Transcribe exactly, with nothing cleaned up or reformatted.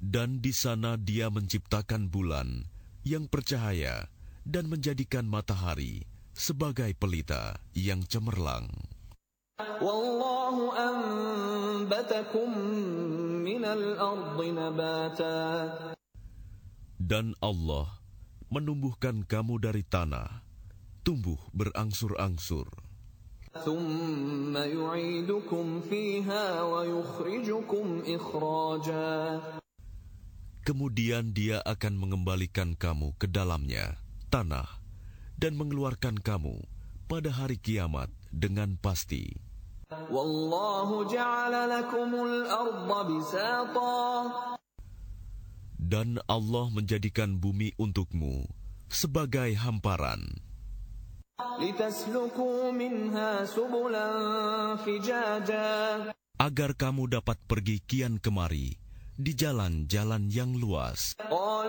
Dan di sana Dia menciptakan bulan yang bercahaya dan menjadikan matahari sebagai pelita yang cemerlang. Wallahu anbatakum minal ardi nabata. Dan Allah menumbuhkan kamu dari tanah, tumbuh berangsur-angsur. Thumma yu'idukum fiha wa yukhrijukum ikhraja. Kemudian Dia akan mengembalikan kamu ke dalamnya, tanah, dan mengeluarkan kamu pada hari kiamat dengan pasti. Wallahu ja'ala lakumul arda bisata. Dan Allah menjadikan bumi untukmu sebagai hamparan, Litasluku minha subulan fijaja. agar kamu dapat pergi kian kemari di jalan-jalan yang luas.